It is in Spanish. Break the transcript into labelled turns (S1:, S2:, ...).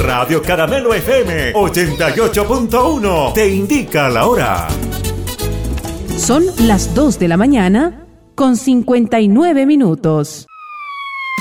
S1: Radio Caramelo FM 88.1 te indica la hora.
S2: Son las 2 de la mañana con 59 minutos.